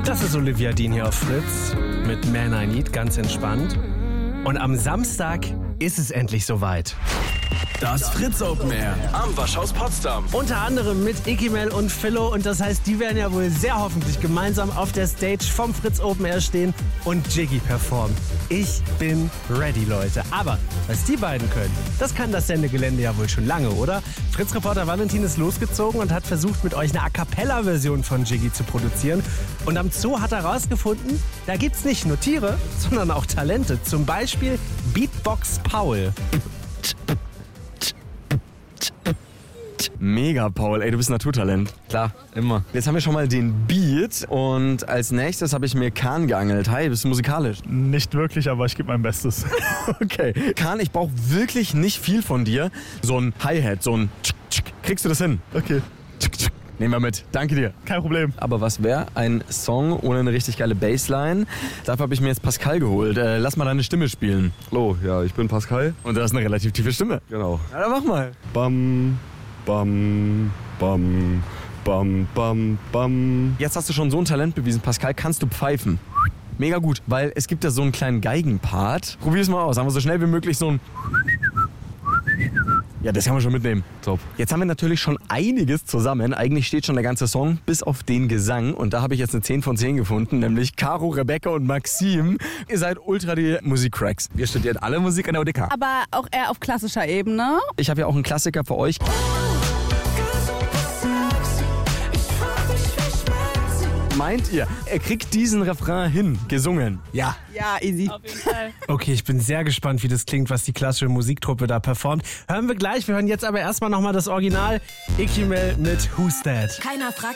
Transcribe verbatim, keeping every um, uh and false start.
Das ist Olivia Dean hier auf Fritz mit Man I Need, ganz entspannt. Und am Samstag ist es endlich soweit. Das Fritz Open Air am Waschhaus Potsdam. Unter anderem mit Ikimel und Philo. Und das heißt, die werden ja wohl sehr hoffentlich gemeinsam auf der Stage vom Fritz Open Air stehen und Jiggy performen. Ich bin ready, Leute. Aber was die beiden können, das kann das Sendegelände ja wohl schon lange, oder? Fritz-Reporter Valentin ist losgezogen und hat versucht, mit euch eine A-Cappella-Version von Jiggy zu produzieren. Und am Zoo hat er rausgefunden, da gibt's nicht nur Tiere, sondern auch Talente. Zum Beispiel Beatbox Paul. Mega, Paul. Ey, du bist ein Naturtalent. Klar, immer. Jetzt haben wir schon mal den Beat und als nächstes habe ich mir Kahn geangelt. Hi, bist du musikalisch? Nicht wirklich, aber ich gebe mein Bestes. Okay. Kahn, ich brauche wirklich nicht viel von dir. So ein Hi-Hat, so ein Tsk, Tsk. Kriegst du das hin? Okay, Nehmen wir mit. Danke dir. kein Problem. Aber was wäre ein Song ohne eine richtig geile Bassline? Dafür habe ich mir jetzt Pascal geholt. Äh, lass mal deine Stimme spielen. Hallo, ja, ich bin Pascal. Und du hast eine relativ tiefe Stimme. Genau. Ja, dann mach mal. Bam, bam, bam, bam, bam, bam. Jetzt hast du schon so ein Talent bewiesen, Pascal, kannst du pfeifen. Mega gut, weil es gibt ja so einen kleinen Geigenpart. Probier's mal aus. Haben wir so schnell wie möglich so ein... Ja, das kann man schon mitnehmen. Top. Jetzt haben wir natürlich schon einiges zusammen. Eigentlich steht schon der ganze Song, bis auf den Gesang. Und da habe ich jetzt eine zehn von zehn gefunden, nämlich Caro, Rebecca und Maxim. Ihr seid ultra die Musikcracks. Wir studieren alle Musik an der U D K. Aber auch eher auf klassischer Ebene. Ich habe ja auch einen Klassiker für euch. Meint ihr, er kriegt diesen Refrain hin, gesungen? Ja. Ja, easy. Auf jeden Fall. Okay, ich bin sehr gespannt, wie das klingt, was die klassische Musiktruppe da performt. Hören wir gleich. Wir hören jetzt aber erstmal nochmal das Original. Ikimel mit Who's That? Keiner fragt